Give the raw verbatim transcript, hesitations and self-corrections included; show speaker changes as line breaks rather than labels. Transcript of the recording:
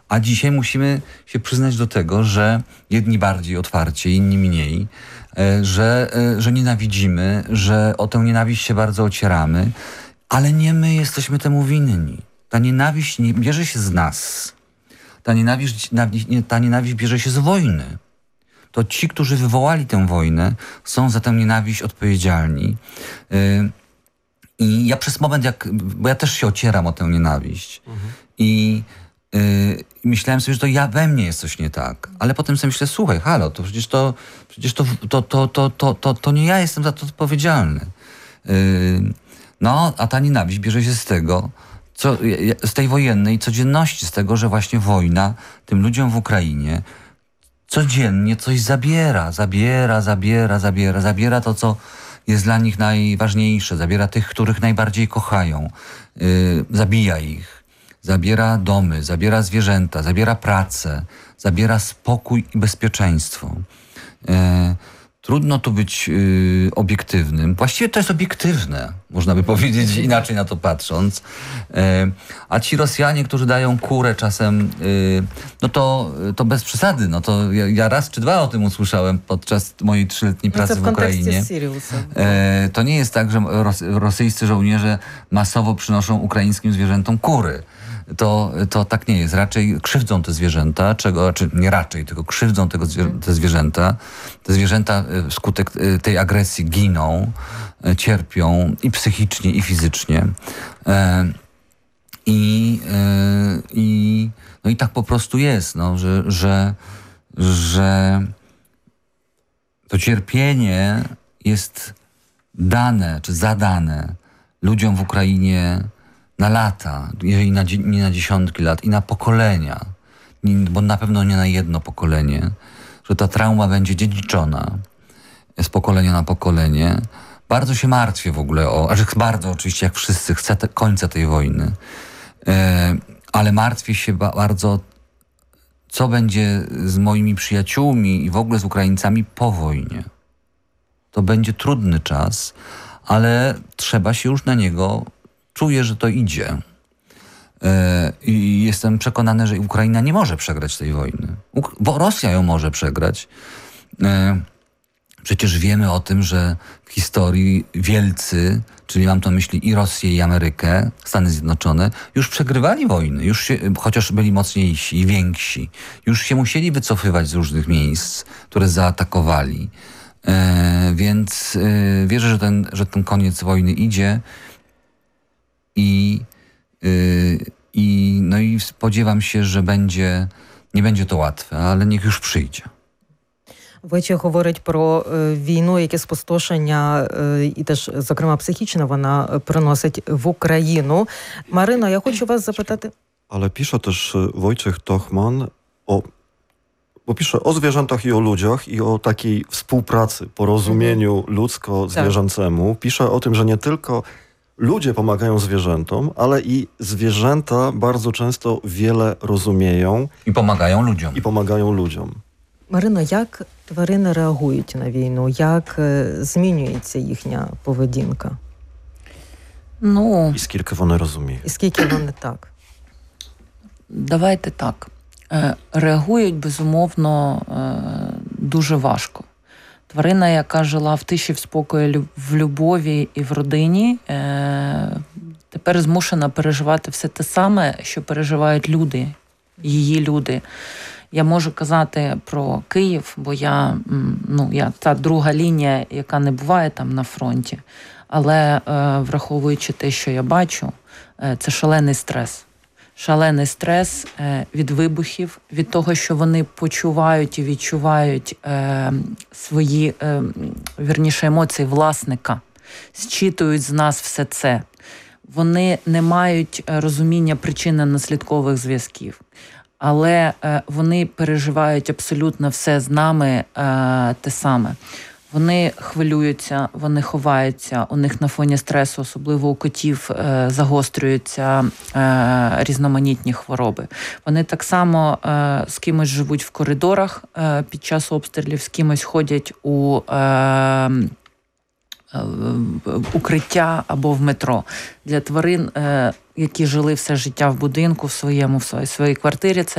A dzisiaj musimy się przyznać do tego, że jedni bardziej otwarcie, inni mniej, że, że nienawidzimy, że o tę nienawiść się bardzo ocieramy, ale nie my jesteśmy temu winni. Ta nienawiść nie bierze się z nas. Ta nienawiść, ta nienawiść bierze się z wojny. To ci, którzy wywołali tę wojnę, są za tę nienawiść odpowiedzialni. I ja przez moment, jak, bo ja też się ocieram o tę nienawiść. Mhm. I Yy, myślałem sobie, że to ja we mnie jest coś nie tak. Ale potem sobie myślę, słuchaj, halo, to przecież to przecież to, to, to, to, to, to, to nie ja jestem za to odpowiedzialny. Yy, no, a ta nienawiść bierze się z tego, co, z tej wojennej codzienności, z tego, że właśnie wojna tym ludziom w Ukrainie codziennie coś zabiera, zabiera, zabiera, zabiera, zabiera to, co jest dla nich najważniejsze, zabiera tych, których najbardziej kochają, yy, zabija ich. Zabiera domy, zabiera zwierzęta, zabiera pracę, zabiera spokój i bezpieczeństwo. E, trudno tu być y, obiektywnym. Właściwie to jest obiektywne, można by powiedzieć, inaczej na to patrząc. E, a ci Rosjanie, którzy dają kurę czasem, y, no to, to bez przesady. No to ja, ja raz czy dwa o tym usłyszałem podczas mojej trzyletniej pracy no w Ukrainie. E, to nie jest tak, że ros, rosyjscy żołnierze masowo przynoszą ukraińskim zwierzętom kury. To, to tak nie jest. Raczej krzywdzą te zwierzęta, czego, czy nie raczej, tylko krzywdzą tego, te zwierzęta. Te zwierzęta wskutek tej agresji giną, cierpią i psychicznie, i fizycznie. I, i, no i tak po prostu jest, no, że, że, że to cierpienie jest dane, czy zadane ludziom w Ukrainie na lata, jeżeli na, nie na dziesiątki lat i na pokolenia, bo na pewno nie na jedno pokolenie, że ta trauma będzie dziedziczona z pokolenia na pokolenie. Bardzo się martwię w ogóle o, aż bardzo oczywiście jak wszyscy chcę te, końca tej wojny, e, ale martwię się ba, bardzo, co będzie z moimi przyjaciółmi i w ogóle z Ukraińcami po wojnie. To będzie trudny czas, ale trzeba się już na niego. Czuję, że to idzie. I jestem przekonany, że Ukraina nie może przegrać tej wojny. Bo Rosja ją może przegrać. Przecież wiemy o tym, że w historii wielcy, czyli mam to na myśli i Rosję, i Amerykę, Stany Zjednoczone, już przegrywali wojny, już się, chociaż byli mocniejsi i więksi. Już się musieli wycofywać z różnych miejsc, które zaatakowali. Więc wierzę, że ten, że ten koniec wojny idzie. I, yy, i, no i spodziewam się, że będzie, nie będzie to łatwe, ale niech już przyjdzie.
Войче говорить про війну, яке спустошення і теж, зокрема, психічне вона приносить в Україну. Марино, я хочу вас запитати...
Ale pisze też Wojciech Tochman o, bo pisze o zwierzętach i o ludziach i o takiej współpracy, porozumieniu mhm. ludzko-zwierzęcemu. Tak. Pisze o tym, że nie tylko ludzie pomagają zwierzętom, ale i zwierzęta bardzo często wiele rozumieją.
I pomagają ludziom.
I pomagają ludziom.
Марино, як тварини реагують на війну? Як змінюється їхня поведінка?
Ну,
і скільки вони розуміють?
І скільки вони так?
Давайте так. Реагують, безумовно, дуже важко. Тварина, яка жила в тиші, в спокої, в любові і в родині, тепер змушена переживати все те саме, що переживають люди, її люди. Я можу казати про Київ, бо я, ну, я та друга лінія, яка не буває там на фронті. Але враховуючи те, що я бачу, це шалений стрес. Шалений стрес від вибухів, від того, що вони почувають і відчувають е, свої, е, вірніше, емоції власника, зчитують з нас все це. Вони не мають розуміння причинно-наслідкових зв'язків, але е, вони переживають абсолютно все з нами е, те саме. Вони хвилюються, вони ховаються, у них на фоні стресу, особливо у котів, загострюються різноманітні хвороби. Вони так само з кимось живуть в коридорах під час обстрілів, з кимось ходять у укриття або в метро. Для тварин, які жили все життя в будинку, в своєму, в своїй квартирі, це